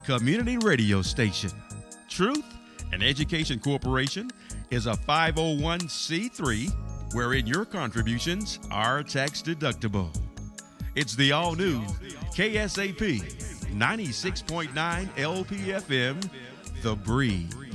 community radio station. Truth and Education Corporation is a 501c3 wherein your contributions are tax deductible. It's the all-new KSAP 96.9 LPFM, The Breeze.